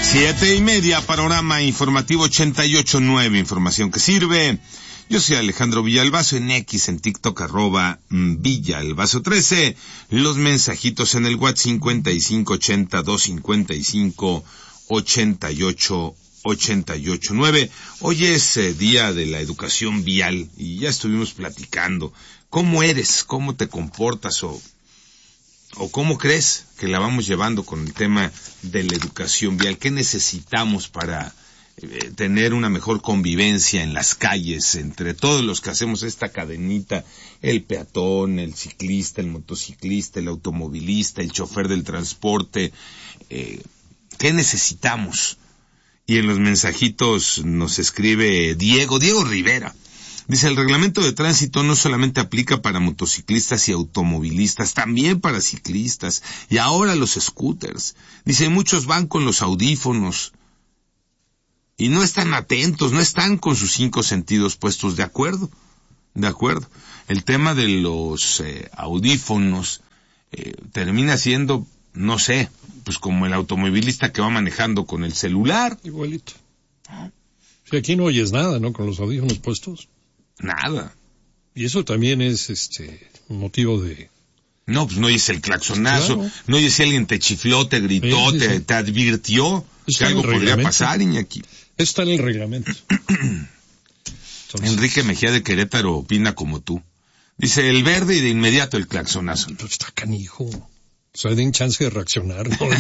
7:30, panorama informativo 88.9, información que sirve. Yo soy Alejandro Villalbazo, en X, en TikTok, @Villalbazo13. Los mensajitos en el WhatsApp 5580-255-8889. Hoy es día de la educación vial y ya estuvimos platicando. ¿Cómo eres? ¿Cómo te comportas? ¿O cómo crees que la vamos llevando con el tema de la educación vial? ¿Qué necesitamos para tener una mejor convivencia en las calles entre todos los que hacemos esta cadenita? El peatón, el ciclista, el motociclista, el automovilista, el chofer del transporte. ¿Qué necesitamos? Y en los mensajitos nos escribe Diego Rivera. Dice, el reglamento de tránsito no solamente aplica para motociclistas y automovilistas, también para ciclistas, y ahora los scooters. Dice, muchos van con los audífonos y no están atentos, no están con sus 5 sentidos puestos. De acuerdo. El tema de los audífonos termina siendo, no sé, pues como el automovilista que va manejando con el celular. Igualito. Si aquí no oyes nada, ¿no? Con los audífonos puestos. Nada. Y eso también es un motivo de... No, pues no oyes el claxonazo, claro. No oyes si alguien te chifló, te gritó, sí. Te advirtió que algo podría pasar, Iñaki. Está en el reglamento. Entonces, Enrique Mejía de Querétaro opina como tú. Dice, el verde y de inmediato el claxonazo. Pero está canijo. O sea, den chance de reaccionar, ¿no?